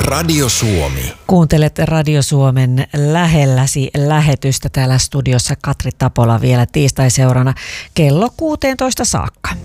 Radio Suomi. Kuuntelet Radio Suomen lähelläsi lähetystä täällä studiossa Katri Tapola vielä tiistai-seurana kello 16 saakka.